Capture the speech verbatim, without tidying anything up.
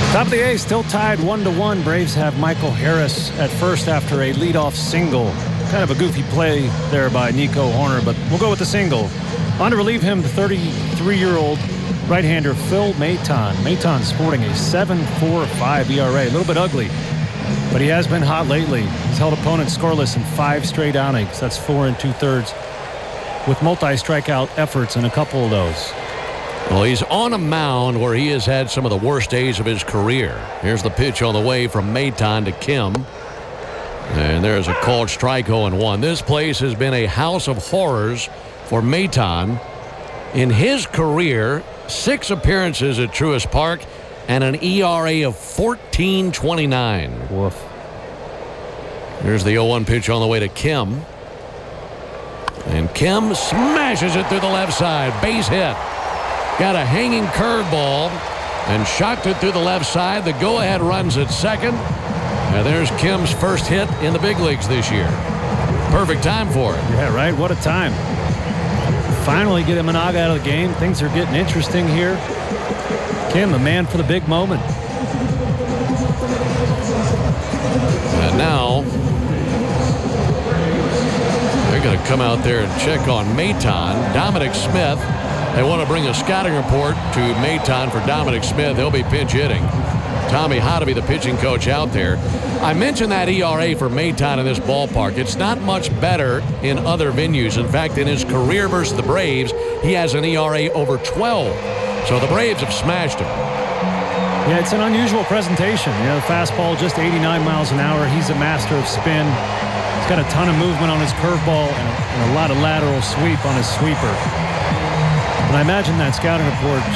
Top of the eighth, still tied one to one. Braves have Michael Harris at first after a leadoff single. Kind of a goofy play there by Nico Hoerner, but we'll go with the single. On to relieve him, the thirty-three-year-old right-hander Phil Maton. Maton sporting a seven point four five E R A. A little bit ugly, but he has been hot lately. He's held opponents scoreless in five straight outings. That's four and two-thirds, with multi-strikeout efforts in a couple of those. Well, he's on a mound where he has had some of the worst days of his career. Here's the pitch on the way from Maton to Kim. And there's a called strike oh and one. This place has been a house of horrors for Maton. In his career, six appearances at Truist Park and an E R A of fourteen twenty-nine. Woof. Here's the oh one pitch on the way to Kim. And Kim smashes it through the left side. Base hit. Got a hanging curveball and shocked it through the left side. The go-ahead runs at second. And there's Kim's first hit in the big leagues this year. Perfect time for it. Yeah, right. What a time. Finally get Imanaga out of the game. Things are getting interesting here. Kim, a man for the big moment. And now they're going to come out there and check on Maton. Dominic Smith. They want to bring a scouting report to Maton for Dominic Smith. He'll be pinch hitting. Tommy Hotovy, the pitching coach out there. I mentioned that E R A for Maton in this ballpark. It's not much better in other venues. In fact, in his career versus the Braves, he has an E R A over twelve. So the Braves have smashed him. Yeah, it's an unusual presentation. You know, the fastball just eighty-nine miles an hour. He's a master of spin. He's got a ton of movement on his curveball and a, and a lot of lateral sweep on his sweeper. And I imagine that scouting report